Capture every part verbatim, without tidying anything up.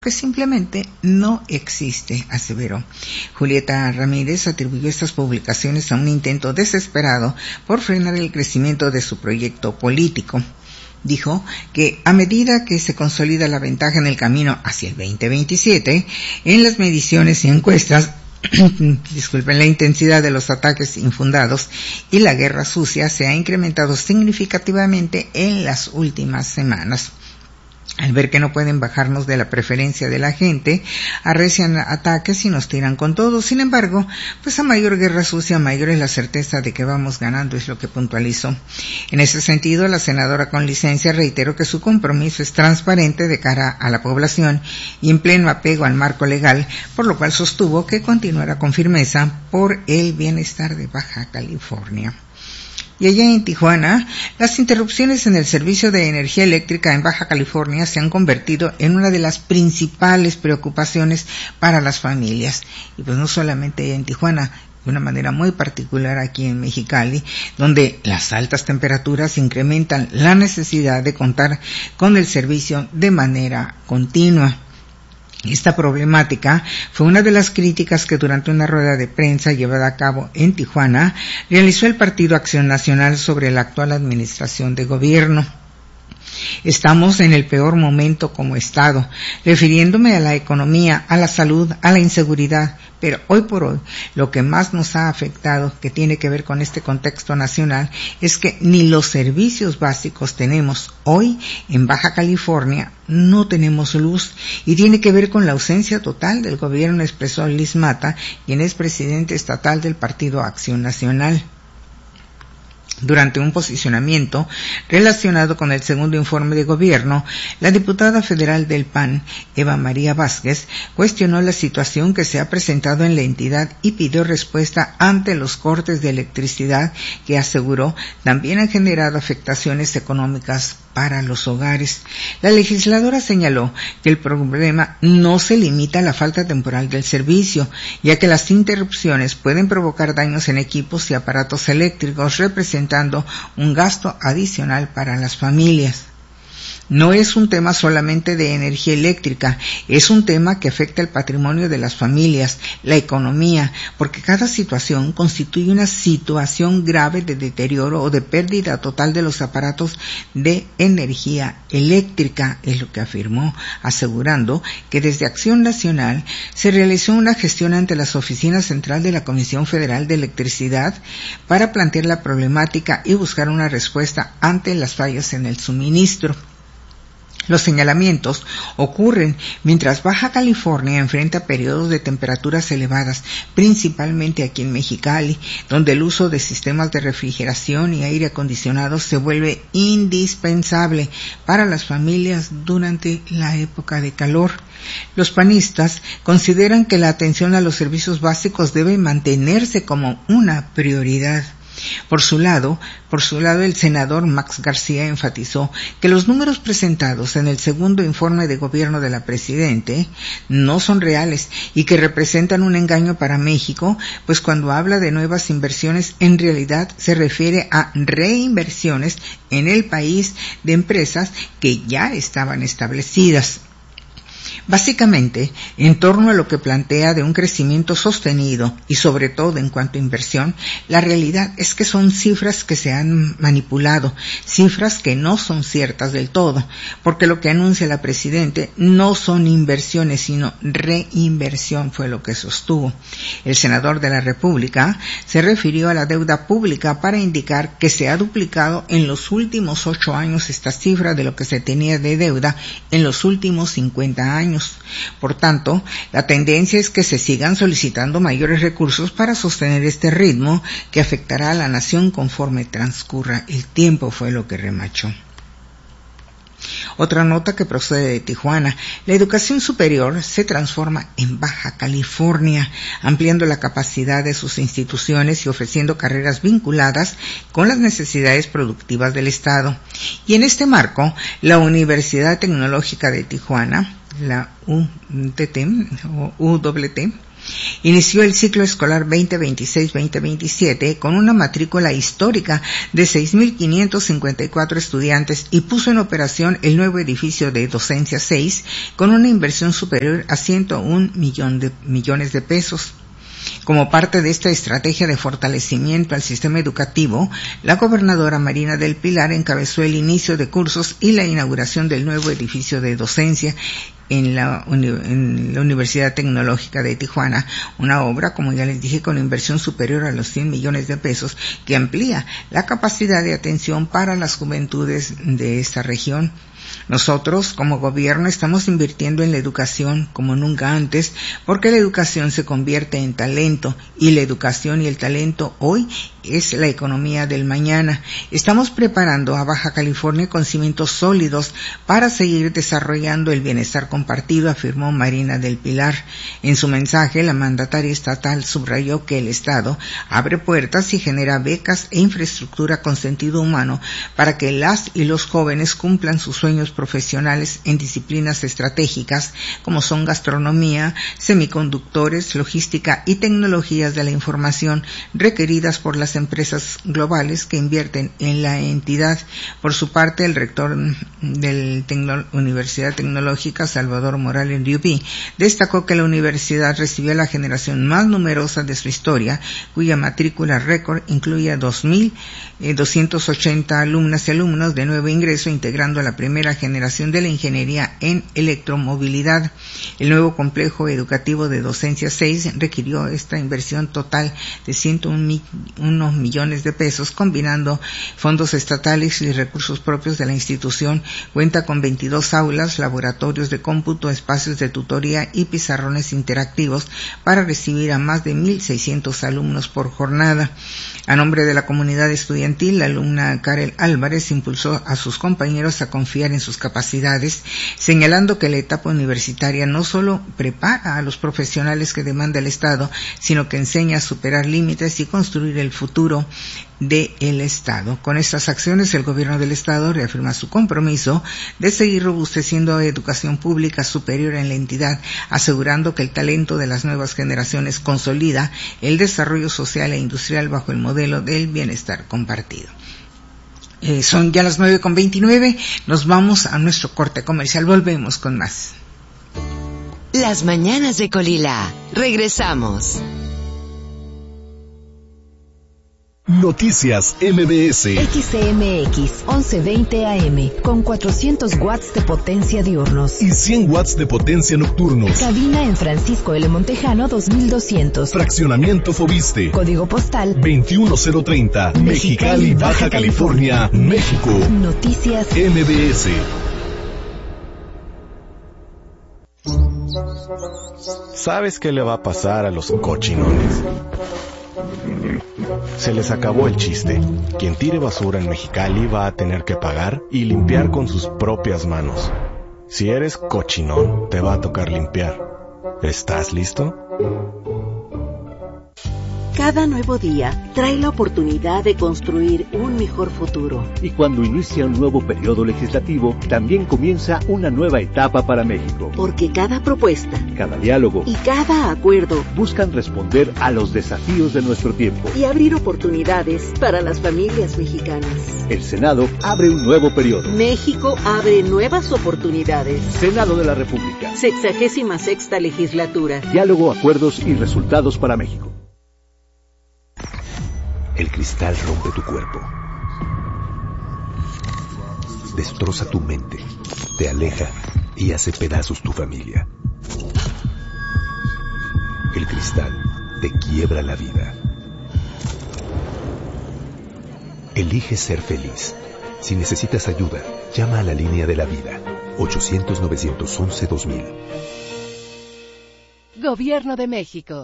que simplemente no existe, aseveró. Julieta Ramírez atribuyó estas publicaciones a un intento desesperado por frenar el crecimiento de su proyecto político. Dijo que a medida que se consolida la ventaja en el camino hacia el veinte veintisiete, en las mediciones y encuestas, disculpen, la intensidad de los ataques infundados y la guerra sucia se ha incrementado significativamente en las últimas semanas. Al ver que no pueden bajarnos de la preferencia de la gente, arrecian ataques y nos tiran con todo. Sin embargo, pues a mayor guerra sucia, mayor es la certeza de que vamos ganando, es lo que puntualizó. En ese sentido, la senadora con licencia reiteró que su compromiso es transparente de cara a la población y en pleno apego al marco legal, por lo cual sostuvo que continuará con firmeza por el bienestar de Baja California. Y allá en Tijuana, las interrupciones en el servicio de energía eléctrica en Baja California se han convertido en una de las principales preocupaciones para las familias. Y pues no solamente en Tijuana, de una manera muy particular aquí en Mexicali, donde las altas temperaturas incrementan la necesidad de contar con el servicio de manera continua. Esta problemática fue una de las críticas que durante una rueda de prensa llevada a cabo en Tijuana realizó el Partido Acción Nacional sobre la actual administración de gobierno. Estamos en el peor momento como Estado, refiriéndome a la economía, a la salud, a la inseguridad, pero hoy por hoy lo que más nos ha afectado, que tiene que ver con este contexto nacional, es que ni los servicios básicos tenemos. Hoy en Baja California no tenemos luz y tiene que ver con la ausencia total del gobierno, expresó Liz Mata, quien es presidente estatal del Partido Acción Nacional. Durante un posicionamiento relacionado con el segundo informe de gobierno, la diputada federal del P A N, Eva María Vázquez, cuestionó la situación que se ha presentado en la entidad y pidió respuesta ante los cortes de electricidad que, aseguró, también han generado afectaciones económicas para los hogares. La legisladora señaló que el problema no se limita a la falta temporal del servicio, ya que las interrupciones pueden provocar daños en equipos y aparatos eléctricos, representando un gasto adicional para las familias. No es un tema solamente de energía eléctrica, es un tema que afecta el patrimonio de las familias, la economía, porque cada situación constituye una situación grave de deterioro o de pérdida total de los aparatos de energía eléctrica, es lo que afirmó, asegurando que desde Acción Nacional se realizó una gestión ante las oficinas central de la Comisión Federal de Electricidad para plantear la problemática y buscar una respuesta ante las fallas en el suministro. Los señalamientos ocurren mientras Baja California enfrenta periodos de temperaturas elevadas, principalmente aquí en Mexicali, donde el uso de sistemas de refrigeración y aire acondicionado se vuelve indispensable para las familias durante la época de calor. Los panistas consideran que la atención a los servicios básicos debe mantenerse como una prioridad. Por su lado, por su lado, el senador Max García enfatizó que los números presentados en el segundo informe de gobierno de la Presidente no son reales y que representan un engaño para México, pues cuando habla de nuevas inversiones, en realidad se refiere a reinversiones en el país de empresas que ya estaban establecidas. Básicamente, en torno a lo que plantea de un crecimiento sostenido y sobre todo en cuanto a inversión, la realidad es que son cifras que se han manipulado, cifras que no son ciertas del todo, porque lo que anuncia la Presidente no son inversiones, sino reinversión, fue lo que sostuvo. El senador de la República se refirió a la deuda pública para indicar que se ha duplicado en los últimos ocho años esta cifra de lo que se tenía de deuda en los últimos cincuenta años. Por tanto, la tendencia es que se sigan solicitando mayores recursos para sostener este ritmo que afectará a la nación conforme transcurra el tiempo, fue lo que remachó. Otra nota que procede de Tijuana: la educación superior se transforma en Baja California, ampliando la capacidad de sus instituciones y ofreciendo carreras vinculadas con las necesidades productivas del Estado. Y en este marco, la Universidad Tecnológica de Tijuana, la U T T o U T T, Inició el ciclo escolar veinte veintiséis veinte veintisiete con una matrícula histórica de seis mil quinientos cincuenta y cuatro estudiantes y puso en operación el nuevo edificio de Docencia seis con una inversión superior a ciento un millón de, millones de pesos. Como parte de esta estrategia de fortalecimiento al sistema educativo, la gobernadora Marina del Pilar encabezó el inicio de cursos y la inauguración del nuevo edificio de docencia en la, en la Universidad Tecnológica de Tijuana, una obra, como ya les dije, con inversión superior a los cien millones de pesos, que amplía la capacidad de atención para las juventudes de esta región. Nosotros, como gobierno, estamos invirtiendo en la educación como nunca antes, porque la educación se convierte en talento, y la educación y el talento hoy es la economía del mañana. Estamos preparando a Baja California con cimientos sólidos para seguir desarrollando el bienestar compartido, afirmó Marina del Pilar. En su mensaje, la mandataria estatal subrayó que el Estado abre puertas y genera becas e infraestructura con sentido humano para que las y los jóvenes cumplan sus sueños profesionales en disciplinas estratégicas como son gastronomía, semiconductores, logística y tecnologías de la información requeridas por las empresas globales que invierten en la entidad. Por su parte, el rector de la Universidad Tecnológica, Salvador Morales Riubí, destacó que la universidad recibió la generación más numerosa de su historia, cuya matrícula récord incluye a dos mil doscientos ochenta alumnas y alumnos de nuevo ingreso, integrando la primera generación de la ingeniería en electromovilidad. El nuevo complejo educativo de Docencia seis requirió esta inversión total de ciento uno millones de pesos, combinando fondos estatales y recursos propios de la institución. Cuenta con veintidós aulas, laboratorios de cómputo, espacios de tutoría y pizarrones interactivos para recibir a más de mil seiscientos alumnos por jornada. A nombre de la comunidad estudiantil, la alumna Karel Álvarez impulsó a sus compañeros a confiar en sus capacidades, señalando que la etapa universitaria no solo prepara a los profesionales que demanda el Estado, sino que enseña a superar límites y construir el futuro del Estado. Con estas acciones, el gobierno del Estado reafirma su compromiso de seguir robusteciendo la educación pública superior en la entidad, asegurando que el talento de las nuevas generaciones consolida el desarrollo social e industrial bajo el modelo del bienestar compartido. Eh, son ya las nueve con veintinueve, nos vamos a nuestro corte comercial, volvemos con más. Las mañanas de Colila, regresamos. Noticias M B S. X C M X once veinte A M con cuatrocientos watts de potencia diurnos y cien watts de potencia nocturnos. Cabina en Francisco L. Montejano dos mil doscientos. Fraccionamiento Fobiste. Código postal veintiuno cero treinta. Mexicali, Baja California, México. Noticias M B S. ¿Sabes qué le va a pasar a los cochinones? Se les acabó el chiste. Quien tire basura en Mexicali va a tener que pagar y limpiar con sus propias manos. Si eres cochinón, te va a tocar limpiar. ¿Estás listo? Cada nuevo día trae la oportunidad de construir un mejor futuro. Y cuando inicia un nuevo periodo legislativo, también comienza una nueva etapa para México. Porque cada propuesta, cada diálogo y cada acuerdo buscan responder a los desafíos de nuestro tiempo y abrir oportunidades para las familias mexicanas. El Senado abre un nuevo periodo. México abre nuevas oportunidades. Senado de la República. Sexagésima sexta legislatura. Diálogo, acuerdos y resultados para México. El cristal rompe tu cuerpo, destroza tu mente, te aleja y hace pedazos tu familia. El cristal te quiebra la vida. Elige ser feliz. Si necesitas ayuda, llama a la línea de la vida, ochocientos novecientos once dos mil. Gobierno de México.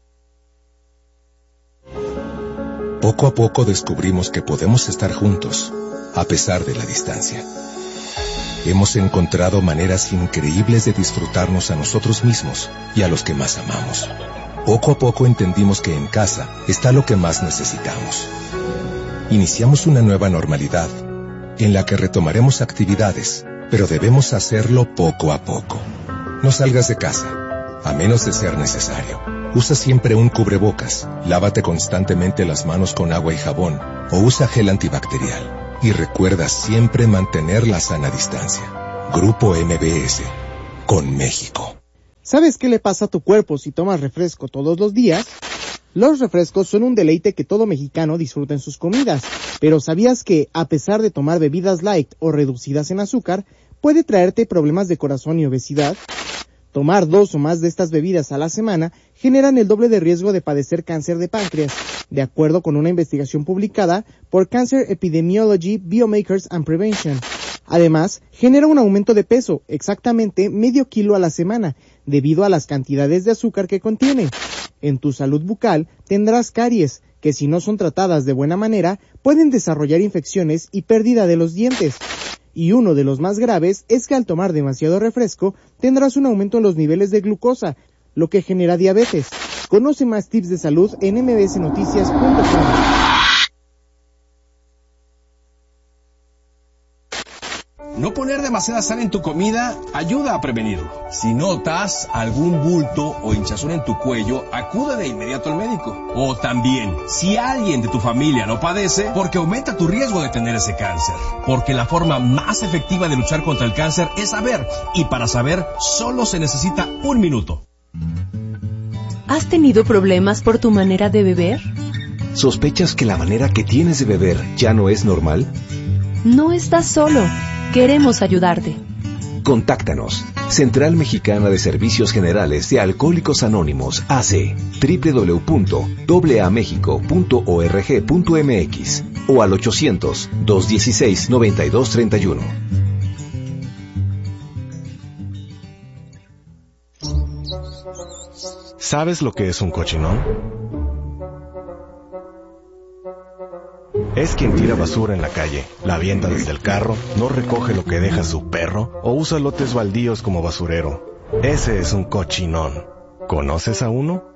Poco a poco descubrimos que podemos estar juntos, a pesar de la distancia. Hemos encontrado maneras increíbles de disfrutarnos a nosotros mismos y a los que más amamos. Poco a poco entendimos que en casa está lo que más necesitamos. Iniciamos una nueva normalidad, en la que retomaremos actividades, pero debemos hacerlo poco a poco. No salgas de casa, a menos de ser necesario. Usa siempre un cubrebocas, lávate constantemente las manos con agua y jabón o usa gel antibacterial. Y recuerda siempre mantener la sana distancia. Grupo M B S, con México. ¿Sabes qué le pasa a tu cuerpo si tomas refresco todos los días? Los refrescos son un deleite que todo mexicano disfruta en sus comidas, pero ¿sabías que, a pesar de tomar bebidas light o reducidas en azúcar, puede traerte problemas de corazón y obesidad? Tomar dos o más de estas bebidas a la semana generan el doble de riesgo de padecer cáncer de páncreas, de acuerdo con una investigación publicada por Cancer Epidemiology, Biomarkers and Prevention. Además, genera un aumento de peso, exactamente medio kilo a la semana, debido a las cantidades de azúcar que contiene. En tu salud bucal tendrás caries, que si no son tratadas de buena manera, pueden desarrollar infecciones y pérdida de los dientes. Y uno de los más graves es que al tomar demasiado refresco, tendrás un aumento en los niveles de glucosa, lo que genera diabetes. Conoce más tips de salud en m b s noticias punto com. No poner demasiada sal en tu comida ayuda a prevenirlo. Si notas algún bulto o hinchazón en tu cuello, acude de inmediato al médico. O también, si alguien de tu familia lo padece, porque aumenta tu riesgo de tener ese cáncer. Porque la forma más efectiva de luchar contra el cáncer es saber, y para saber solo se necesita un minuto. ¿Has tenido problemas por tu manera de beber? ¿Sospechas que la manera que tienes de beber ya no es normal? No estás solo. Queremos ayudarte. Contáctanos. Central Mexicana de Servicios Generales de Alcohólicos Anónimos, A C, doble u doble u doble u punto a mexico punto org punto m x o al ochocientos, dos dieciséis, noventa y dos treinta y uno. ¿Sabes lo que es un cochinón? Es quien tira basura en la calle, la avienta desde el carro, no recoge lo que deja su perro o usa lotes baldíos como basurero. Ese es un cochinón. ¿Conoces a uno?